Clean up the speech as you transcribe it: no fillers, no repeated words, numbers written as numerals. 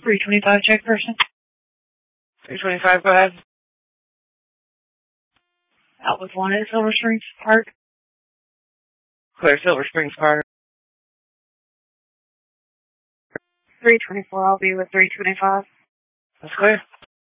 325 check person. 325, go ahead. Out with 1 at Silver Springs Park. Clear Silver Springs Park. 324, I'll be with 325. That's clear.